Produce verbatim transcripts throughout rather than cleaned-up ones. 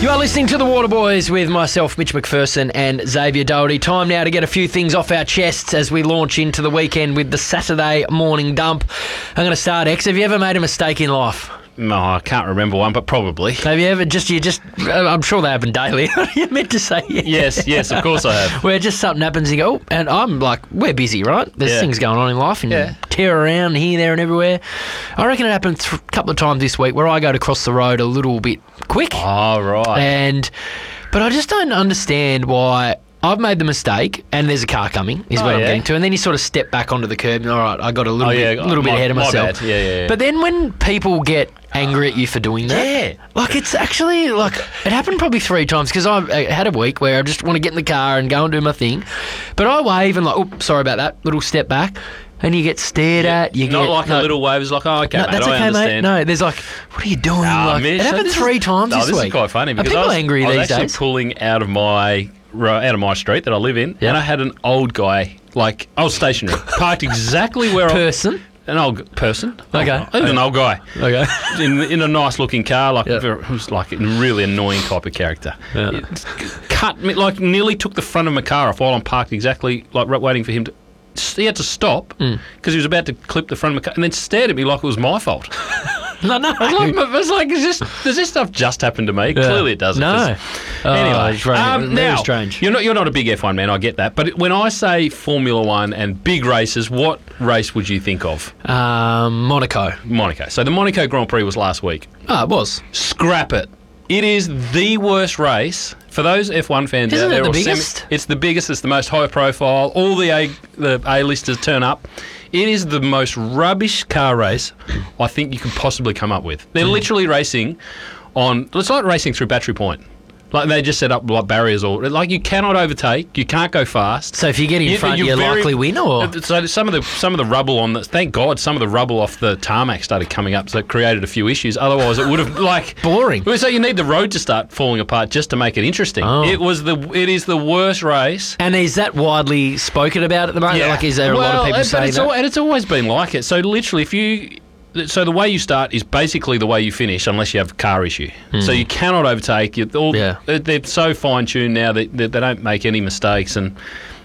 You are listening to The Waterboys with myself, Mitch McPherson, and Xavier Doherty. Time now to get a few things off our chests as we launch into the weekend with the Saturday morning dump. I'm going to start, X. Have you ever made a mistake in life? No, I can't remember one, but probably. Have you ever just, you just, I'm sure they happen daily. You meant to say yes. Yes, yes, of course I have. Where just something happens and you go, oh, and I'm like, we're busy, right? There's Yeah. things going on in life and Yeah. you tear around here, there and everywhere. I reckon it happened th- a couple of times this week where I go to cross the road a little bit quick. Oh, right. And, but I just don't understand why I've made the mistake and there's a car coming, is Oh, what I'm yeah? getting to. And then you sort of step back onto the curb and, all right, I got a little, Oh, yeah, bit, little bit my- ahead of my myself. bad. Yeah, yeah, yeah. But then when people get angry at you for doing that, Yeah. like it's actually, like, it happened probably three times because I I had a week where I just want to get in the car and go and do my thing. But I wave and like, oh, sorry about that, little step back. And you get stared at. You Not get, like no, a little wave. It's like, oh, okay, no, mate, that's I okay, understand. mate. No, there's like, what are you doing? Ah, like, Mitch, it happened this three is- times no, this this week. is quite funny Are because people I was, angry I was these actually days? pulling out of my ro- out of my street that I live in, Yeah. and I had an old guy, like I was stationary, parked exactly where I, Person. an old person. Okay. He was an old guy. Okay. In, in a nice looking car, like Yeah. very- it was like a really annoying type of character. Yeah. It cut me, like nearly took the front of my car off while I'm parked exactly like right, waiting for him to. He had to stop because Mm. he was about to clip the front of my car, and then stared at me like it was my fault. No, no. I was like, I was like, is this, does this stuff just happen to me? Yeah. Clearly it doesn't. No. 'cause- Oh, Anyway, it's very- um, very now, strange. You're not, you're not a big F one man, I get that. But when I say Formula One and big races, what race would you think of? Um, Monaco. Monaco. So the Monaco Grand Prix was last week. Oh, it was. Scrap it. It is the worst race. For those F one fans Isn't out it there, the or semi- biggest? it's the biggest. It's the most high profile. All the A the A-listers turn up. It is the most rubbish car race I think you could possibly come up with. They're Hmm. literally racing on. It's like racing through Battery Point. Like they just set up like barriers, or like you cannot overtake. You can't go fast. So if you get in You- front, you you're very- likely win, or So some of the some of the rubble on the thank God some of the rubble off the tarmac started coming up, so it created a few issues. Otherwise, it would have like boring. So you need the road to start falling apart just to make it interesting. Oh. It was the it is the worst race. And is that widely spoken about at the moment? Like, is there a lot of Well, people but saying it's that? al- and it's always been like it. So literally, if you so the way you start is basically the way you finish, unless you have a car issue. So you cannot overtake. You, all, Hmm. Yeah. they're- They're so fine tuned now that, that they don't make any mistakes, and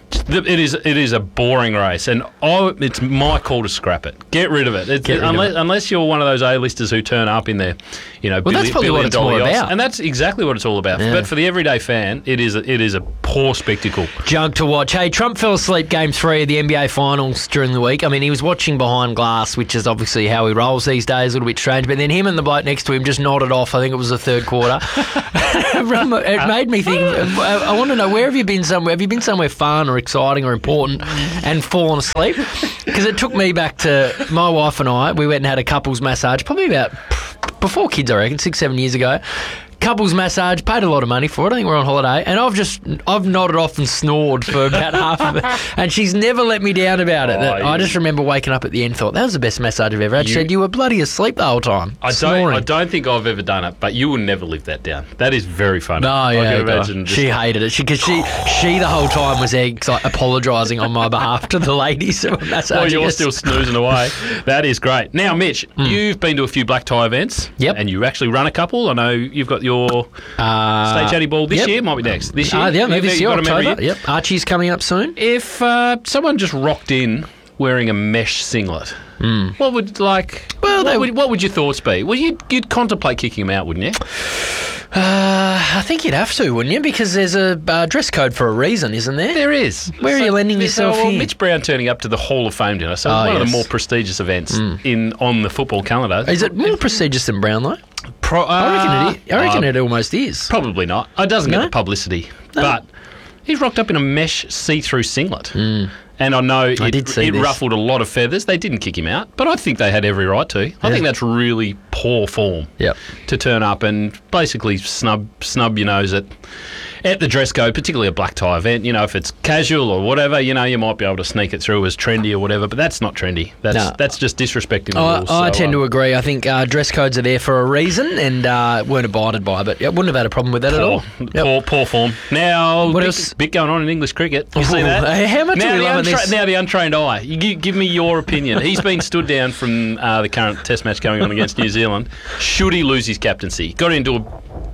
it is it is a boring race. And I, it's my call to scrap it. Get rid of it. It's, Get rid of unless, it. unless you're one of those A-listers who turn up in their, you know, Well, that's billion, probably what billion it's dollar more yachts. about. And that's exactly what it's all about. Yeah. But for the everyday fan, it is a, it is a poor spectacle. Junk to watch. Hey, Trump fell asleep game three of the N B A Finals during the week. I mean, he was watching behind glass, which is obviously how he rolls these days, a little bit strange. But then him and the bloke next to him just nodded off. I think it was the third quarter. It made me think, I I want to know, where have you been somewhere? Have you been somewhere fun or exciting or important and fallen asleep? Because it took me back to my wife and I. We went and had a couples massage, probably about before kids, I reckon, six, seven years ago. Couples massage, paid a lot of money for it. I think we're on holiday, and I've just I've nodded off and snored for about half of it, and she's never let me down about it. Oh, That- I you- just remember waking up at the end, thought that was the best massage I've ever had. She You- said you were bloody asleep the whole time. I don't. snoring. I don't think I've ever done it, but you will never live that down. That is very funny. No, I yeah, can imagine. she just- hated it. She because she she the whole time was there, like, apologising on my behalf to the ladies who were massaging Well, you're us. still snoozing away. That is great. Now, Mitch, you've been to a few black tie events. Hmm. Yep. And you actually run a couple. I know you've got your Uh, State Chatty Ball this yep. year. Might be next. This year. Uh, yeah, maybe You've this year, got 'em every October. year. Yep, Archie's coming up soon. If uh, someone just rocked in wearing a mesh singlet, what would like? Hmm. Well, what, they- would, what would your thoughts be? Well, you'd, you'd contemplate kicking him out, wouldn't you? Uh, I think you'd have to, wouldn't you? Because there's a uh, dress code for a reason, isn't there? There is. Where are you lending there's- yourself well, here? Mitch Brown turning up to the Hall of Fame dinner, so Oh, one of yes. the more prestigious events in on the football calendar. Is it more prestigious than Brownlow? Pro, uh, I reckon it. Is. I reckon uh, it almost is. Probably not. It doesn't No? get the publicity, but he's rocked up in a mesh see-through singlet. And I know it, did see it this. ruffled a lot of feathers. They didn't kick him out, but I think they had every right to. I think that's really poor form Yep. to turn up and basically snub snub your nose at at the dress code, particularly a black tie event. You know, if it's casual or whatever, you know, you might be able to sneak it through as trendy or whatever, but that's not trendy. That's No. that's just disrespecting the I, rules. I so, tend uh, to agree. I think uh, dress codes are there for a reason and uh, weren't abided by, but I wouldn't have had a problem with that at all. Poor, Yep. poor, poor form. Now, What bit, else? bit going on in English cricket. You see Ooh, that? how much now, are we the loving this? now the untrained eye. You give, give me your opinion. He's been stood down from uh, the current Test match going on against New Zealand. Should he lose his captaincy? Got into a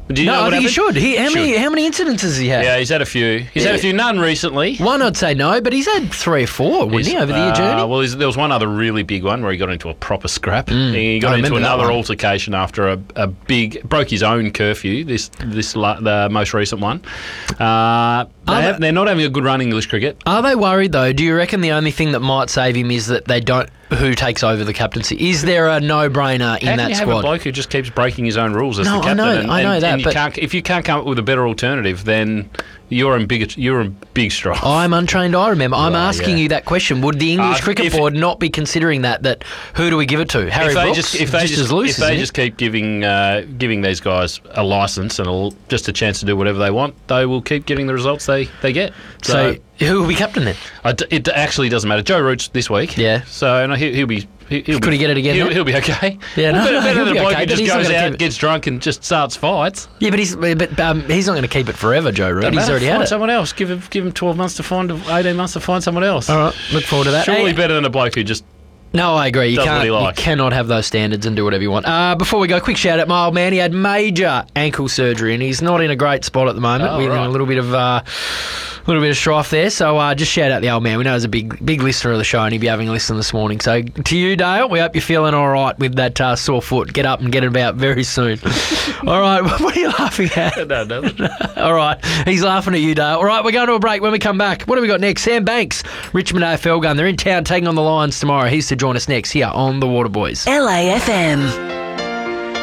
Do you no, know I what think he happened? should. He, how, many, Should. how many incidences has he had? Yeah, he's had a few. He's had a few. None recently. One, I'd say no, but he's had three or four, wouldn't he, over the year Uh, journey? well, he's, there was one other really big one where he got into a proper scrap. He I got into remember that another one. altercation after a, a big broke his own curfew. This this la- the most recent one. Uh, they Are have, they- they're not having a good run English cricket. Are they worried, though? Do you reckon the only thing that might save him is that they don't... Who takes over the captaincy? Is there a no-brainer in How that can you squad? have a bloke who just keeps breaking his own rules as No, the I captain? know- and, I know and- that, and you but- can't, if you can't come up with a better alternative, then you're in big you're in big strife. I'm untrained, I remember. I'm You are, asking yeah. you that question. Would the English Uh, Cricket if- Board not be considering that? That who do we give it to? Harry if they Brooks? just if they just, as loose, if they isn't he? just keep giving uh, giving these guys a license and a, l- just a chance to do whatever they want, they will keep getting the results they, they get. So, who will be captain then? I d- it actually doesn't matter. Joe Root's this week. Yeah. So no, he, he'll be. He, he'll Could be, he get it again He'll, then? he'll be okay. Yeah, no, well, better, no, better he'll than be a bloke okay, who but just he's not goes gonna out, keep it- gets drunk, and just starts fights. Yeah, but he's but, um, he's not going to keep it forever, Joe Root. Doesn't He's matter, already find had it. someone else. Give him give him twelve months to find, eighteen months to find someone else. All right, look forward to that. Surely Hey, better than a bloke who just. No, I agree. You Does what can't. he likes. You cannot have those standards and do whatever you want. Uh, before we go, quick shout out, my old man. He had major ankle surgery, and he's not in a great spot at the moment. Oh, We're in right. a little bit of. Uh, A little bit of strife there, so uh, just shout out the old man. We know he's a big, big listener of the show, and he'll be having a listen this morning. So to you, Dale, we hope you're feeling all right with that uh, sore foot. Get up and get about very soon. All right, what are you laughing at? No, no. All right, he's laughing at you, Dale. All right, we're going to a break. When we come back, what have we got next? Sam Banks, Richmond A F L gun. They're in town taking on the Lions tomorrow. He's to join us next here on the Waterboys. L A F M.